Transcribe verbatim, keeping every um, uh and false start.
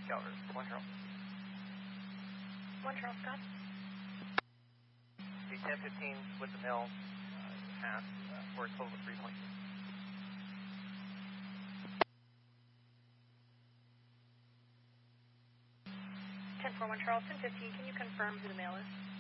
Shelter. One Charles. One Charles, Scott. The ten fifteen with the mill uh, pass uh, for a total of three point two. ten four one Charles, ten fifteen, can you confirm who the male is?